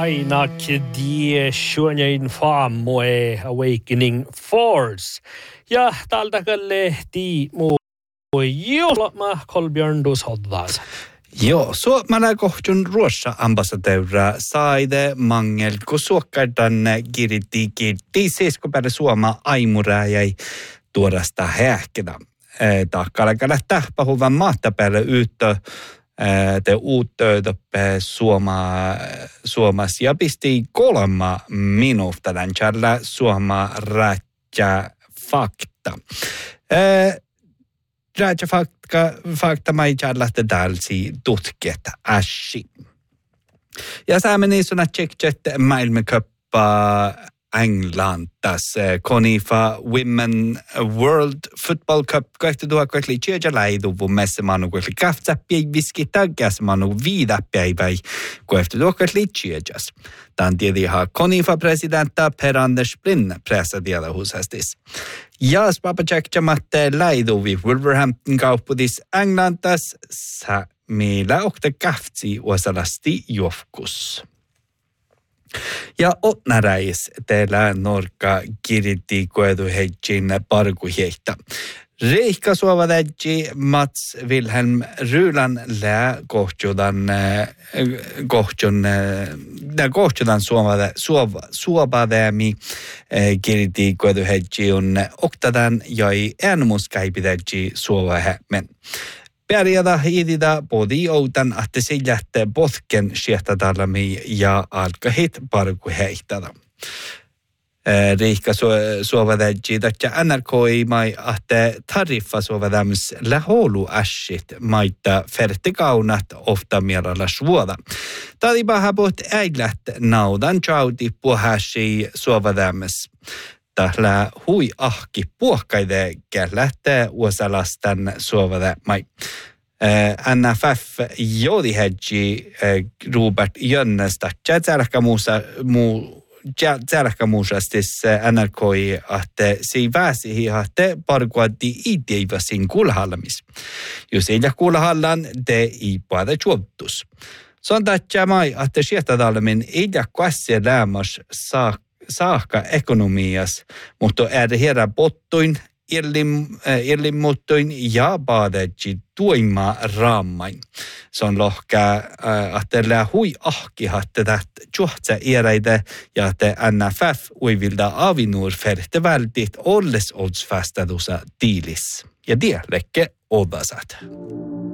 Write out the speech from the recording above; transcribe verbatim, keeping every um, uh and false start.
Aina die Shunyain Famoe Awakening Force. Ja tältä lehti muu jolla Kolbjörn dus hoddas. Joo, suomalainen kohtun ruossa ambassadöra saide mangel kun suokkardan kiriti kirti seiskopäädä suoma aimura jäi tuorasta hähkänä. Takkala lähtää pahuvan mahtapäälle yhtä te uuttöötöppe suoma suomas ja pisti kolma minuutta tämän tjällä suoma rätjä fakta. Rätjä fakta, fakta mai tjällä te dälsi tutkiet äsi. Ja saamme niin såna tjekkjet maailmanköppa England tässä Konifa Women World Football Cup kaksituhattakahdeksantoista tjeja läiduvu messe manu kuitenkin kaftsäppiä viski taggas manu viidäppäivä kaksituhattakahdeksantoista tjejas. Tämän tiedi ha Konifa presidentta Per Anders Blin pressadiella husastis. Ja spapa tjekkjamatte läiduvi Wolverhampton kauppudis Englantas sa meillä okta kaftsi osalasti jofkus. Ja otnaräis teillä norka kiriti koedu heitsin parkuheita. Reikka suovadäji Mats Wilhelm Rylan lää kohtjudan kohtjun da kohtjudan suovada suov suovadämi kiriti koedu heitsin oktadan joi enmuskäipidäji suovahämen. Pärjätä hiiditä podi outan, että se jättää potken siehtadalami ja alkahit parku heitada. Riikka suovadäji, että N R K ei mai, että tariffa suovadämys läholu äsit maita fertikaunat ofta mielellä suoda. Tadi paha puhut äilät naudan tjauti puhasi suovadämys. Tällä hui ahki puhkaide lähtee uosalastan suovada mai. N F F jodi hedji Robert Jönnestä. Tjärkä muussa muu tjärkä muusastis N R K että se väsi hi hatte parkuatti ideivassin kulhallamis. Jos ei kulhallan de i paada juottus. Se on tätä mai, että sieltädalmin ei kuassia lämmas saa saakka ekonomias, mutta är herra bottoin, illimuttoin ja baadetji tuima raamain. Se on lohka, että lää hui ahkihatte täht juhtsa eräitä ja että N F F uivilda avinur färte väldigt olles oddsfästadusa diilis. Ja det läcke oddasat.